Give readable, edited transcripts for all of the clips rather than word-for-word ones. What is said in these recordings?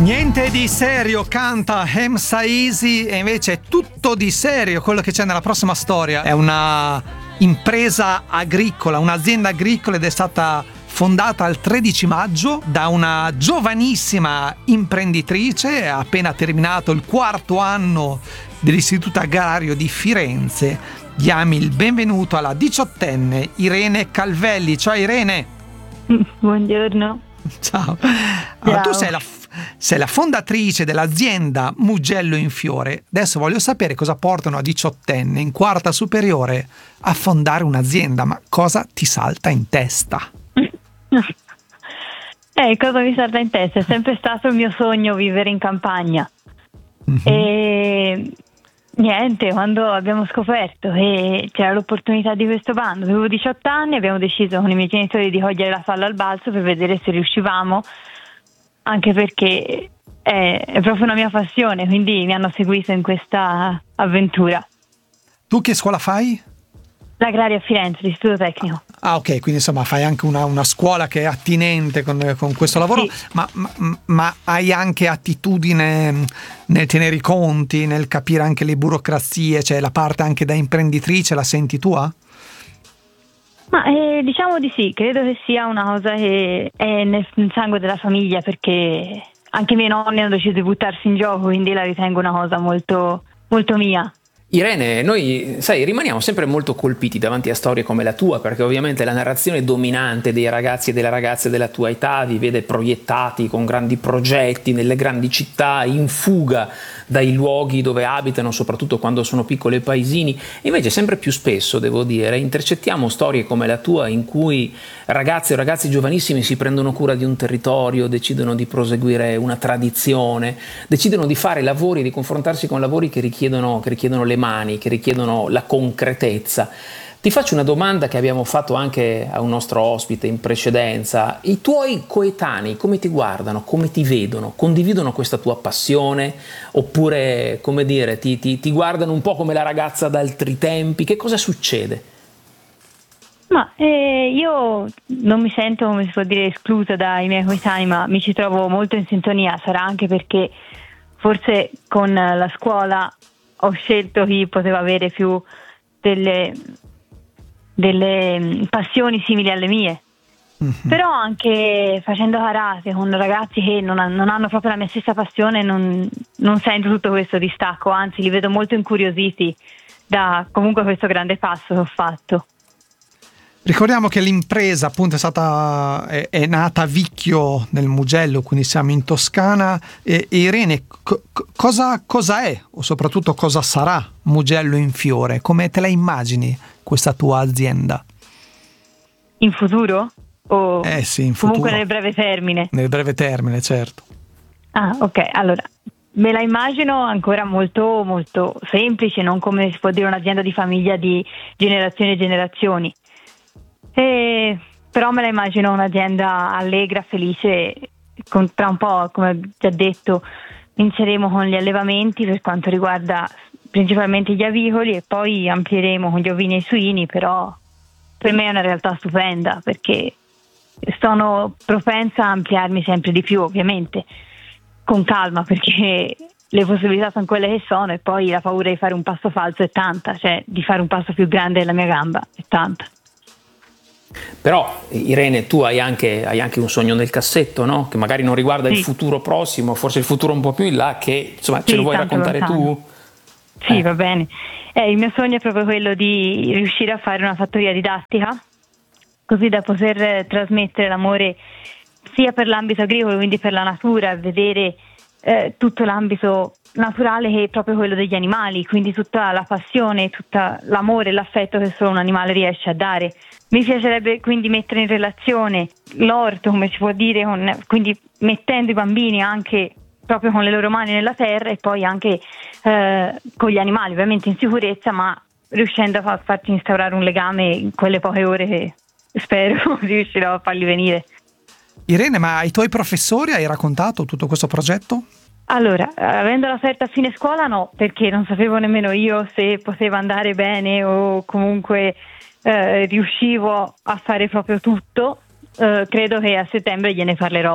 Niente di serio, canta Emsa Easy, e invece è tutto di serio quello che c'è nella prossima storia. È una impresa agricola, un'azienda agricola, ed è stata fondata il 13 maggio da una giovanissima imprenditrice. Ha appena terminato il 4º anno dell'Istituto Agrario di Firenze. Diamo il benvenuto alla 18enne Irene Calvelli. Ciao Irene. Buongiorno. Ciao. Allora, tu sei la fondatrice dell'azienda Mugello in Fiore. Adesso voglio sapere cosa porta una 18enne in 4ª superiore a fondare un'azienda. Ma cosa ti salta in testa? Cosa mi salta in testa? È sempre stato il mio sogno vivere in campagna. E niente, quando abbiamo scoperto che c'era l'opportunità di questo bando, avevo 18 anni, abbiamo deciso con i miei genitori di cogliere la palla al balzo per vedere se riuscivamo, anche perché è proprio una mia passione, quindi mi hanno seguito in questa avventura. Tu che scuola fai? L'Agraria a Firenze, l'Istituto Tecnico. Ah, ok, quindi insomma fai anche una scuola che è attinente con questo lavoro. Sì. Ma hai anche attitudine nel tenere i conti, nel capire anche le burocrazie, cioè la parte anche da imprenditrice la senti tua? Ma diciamo di sì, credo che sia una cosa che è nel sangue della famiglia, perché anche i miei nonni hanno deciso di buttarsi in gioco, quindi la ritengo una cosa molto, molto mia. Irene, noi, sai, rimaniamo sempre molto colpiti davanti a storie come la tua, perché ovviamente la narrazione dominante dei ragazzi e delle ragazze della tua età vi vede proiettati con grandi progetti nelle grandi città, in fuga dai luoghi dove abitano, soprattutto quando sono piccoli paesini. Invece sempre più spesso, devo dire, intercettiamo storie come la tua in cui ragazze o ragazzi giovanissimi si prendono cura di un territorio, decidono di proseguire una tradizione, decidono di fare lavori, di confrontarsi con lavori che richiedono le mani, che richiedono la concretezza. Ti faccio una domanda che abbiamo fatto anche a un nostro ospite in precedenza. I tuoi coetanei come ti guardano, come ti vedono? Condividono questa tua passione? Oppure, come dire, ti guardano un po' come la ragazza d'altri tempi? Che cosa succede? Ma io non mi sento, come si può dire, esclusa dai miei coetanei, ma mi ci trovo molto in sintonia. Sarà anche perché forse con la scuola ho scelto chi poteva avere più delle passioni simili alle mie. Però anche facendo karate con ragazzi che non hanno proprio la mia stessa passione, non sento tutto questo distacco, anzi li vedo molto incuriositi da comunque questo grande passo che ho fatto. Ricordiamo che l'impresa appunto è nata a Vicchio nel Mugello, quindi siamo in Toscana. E Irene, cosa è, o soprattutto cosa sarà Mugello in Fiore? Come te la immagini questa tua azienda? In futuro? O Sì, in futuro. Comunque nel breve termine? Nel breve termine, certo. Ah, ok, allora me la immagino ancora molto, molto semplice, non come si può dire un'azienda di famiglia di generazioni e generazioni. Però me la immagino un'azienda allegra, felice. Tra un po', come ho già detto, inizieremo con gli allevamenti per quanto riguarda principalmente gli avicoli e poi amplieremo con gli ovini e i suini. Però per me è una realtà stupenda, perché sono propensa a ampliarmi sempre di più, ovviamente con calma, perché le possibilità sono quelle che sono, e poi la paura di fare un passo falso è tanta, cioè di fare un passo più grande della mia gamba è tanta. Però Irene, tu hai anche un sogno nel cassetto, no? Che magari non riguarda il futuro prossimo, forse il futuro un po' più in là, che insomma ce lo vuoi raccontare lontano. tu? Sì, va bene. Il mio sogno è proprio quello di riuscire a fare una fattoria didattica, così da poter trasmettere l'amore sia per l'ambito agricolo, quindi per la natura, vedere tutto l'ambito naturale, che è proprio quello degli animali, quindi tutta la passione, tutto l'amore e l'affetto che solo un animale riesce a dare. Mi piacerebbe quindi mettere in relazione l'orto, come si può dire, quindi mettendo i bambini anche proprio con le loro mani nella terra, e poi anche con gli animali, ovviamente in sicurezza, ma riuscendo a farci instaurare un legame in quelle poche ore che spero riuscirò a farli venire. Irene, ma ai tuoi professori hai raccontato tutto questo progetto? Allora, avendola aperta a fine scuola no, perché non sapevo nemmeno io se poteva andare bene o comunque riuscivo a fare proprio tutto. Credo che a settembre gliene parlerò.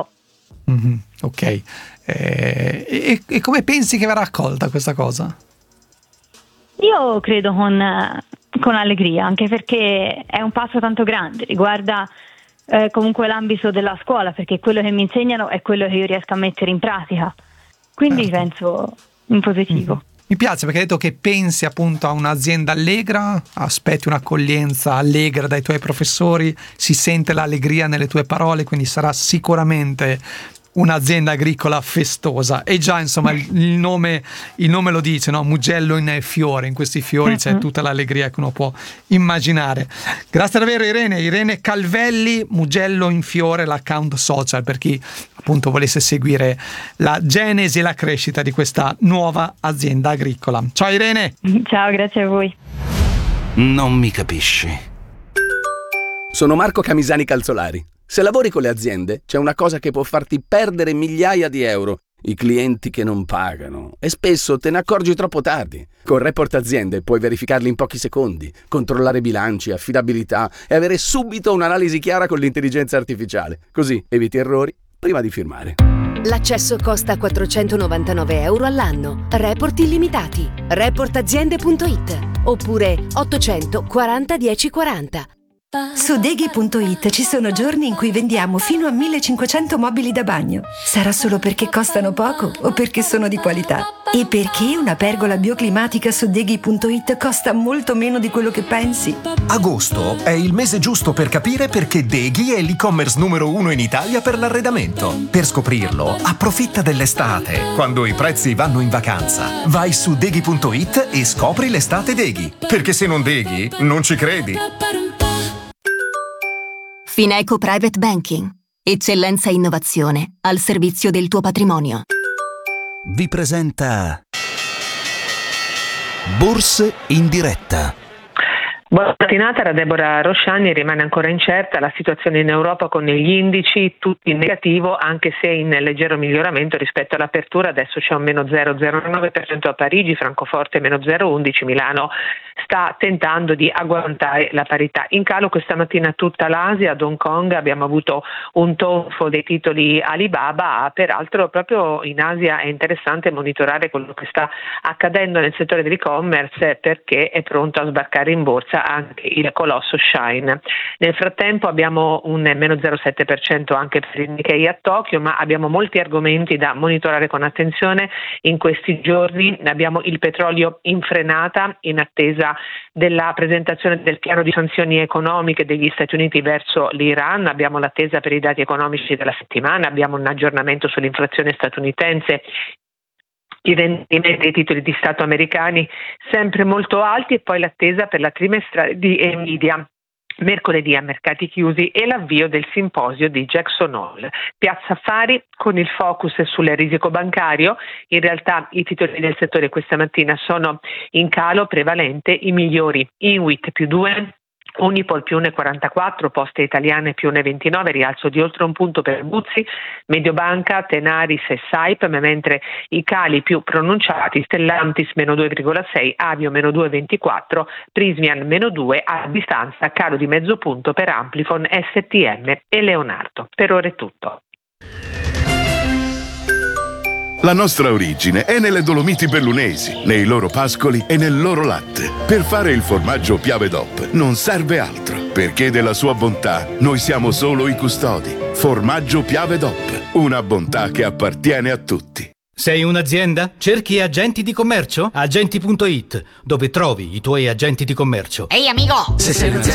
Ok. E come pensi che verrà accolta questa cosa? Io credo con allegria, anche perché è un passo tanto grande, riguarda comunque l'ambito della scuola, perché quello che mi insegnano è quello che io riesco a mettere in pratica, quindi penso in positivo. Mi piace perché hai detto che pensi appunto a un'azienda allegra, aspetti un'accoglienza allegra dai tuoi professori, si sente l'allegria nelle tue parole, quindi sarà sicuramente un'azienda agricola festosa. E già insomma il nome lo dice, no? Mugello in fiore, in questi fiori c'è tutta l'allegria che uno può immaginare. Grazie davvero Irene Calvelli, Mugello in fiore, l'account social per chi appunto volesse seguire la genesi e la crescita di questa nuova azienda agricola. Ciao Irene. Ciao, grazie a voi. Non mi capisci. Sono Marco Camisani Calzolari. Se lavori con le aziende, c'è una cosa che può farti perdere migliaia di euro: i clienti che non pagano. E spesso te ne accorgi troppo tardi. Con Report Aziende puoi verificarli in pochi secondi, controllare bilanci, affidabilità e avere subito un'analisi chiara con l'intelligenza artificiale. Così eviti errori prima di firmare. L'accesso costa 499 euro all'anno. Report illimitati. Reportaziende.it oppure 840 1040. Su Deghi.it ci sono giorni in cui vendiamo fino a 1500 mobili da bagno. Sarà solo perché costano poco o perché sono di qualità? E perché una pergola bioclimatica su Deghi.it costa molto meno di quello che pensi? Agosto è il mese giusto per capire perché Deghi è l'e-commerce numero 1 in Italia per l'arredamento. Per scoprirlo, approfitta dell'estate, quando i prezzi vanno in vacanza. Vai su Deghi.it e scopri l'estate Deghi. Perché se non Deghi, non ci credi. Fineco Private Banking. Eccellenza e innovazione al servizio del tuo patrimonio. Vi presenta Borse in diretta. Buona mattinata da Deborah Rosciani. Rimane ancora incerta la situazione in Europa con gli indici tutti in negativo, anche se in leggero miglioramento rispetto all'apertura. Adesso c'è un meno 0,09% a Parigi, Francoforte meno 0,11%, Milano sta tentando di agguantare la parità. In calo questa mattina tutta l'Asia, ad Hong Kong abbiamo avuto un tonfo dei titoli Alibaba. Peraltro proprio in Asia è interessante monitorare quello che sta accadendo nel settore dell'e-commerce, perché è pronto a sbarcare in borsa anche il colosso Shine. Nel frattempo abbiamo un meno 0,7% anche per il Nikkei a Tokyo, ma abbiamo molti argomenti da monitorare con attenzione in questi giorni. Abbiamo il petrolio in frenata in attesa della presentazione del piano di sanzioni economiche degli Stati Uniti verso l'Iran. Abbiamo l'attesa per i dati economici della settimana, abbiamo un aggiornamento sull'inflazione statunitense, i rendimenti dei titoli di Stato americani sempre molto alti e poi l'attesa per la trimestrale di Nvidia. Mercoledì a mercati chiusi e l'avvio del simposio di Jackson Hole. Piazza Affari con il focus sul risico bancario. In realtà i titoli del settore questa mattina sono in calo prevalente, i migliori Inwit più 2%, Unipol più 1,44, Poste Italiane più 1,29, rialzo di oltre un punto per Buzzi, Mediobanca, Tenaris e Saipem, mentre i cali più pronunciati Stellantis meno 2,6, Avio meno 2,24, Prysmian meno 2, a distanza calo di mezzo punto per Amplifon, STM e Leonardo. Per ora è tutto. La nostra origine è nelle Dolomiti Bellunesi, nei loro pascoli e nel loro latte. Per fare il formaggio Piave DOP non serve altro, perché della sua bontà noi siamo solo i custodi. Formaggio Piave DOP, una bontà che appartiene a tutti. Sei un'azienda? Cerchi agenti di commercio? Agenti.it, dove trovi i tuoi agenti di commercio. Ehi amico! Se sei un'azienda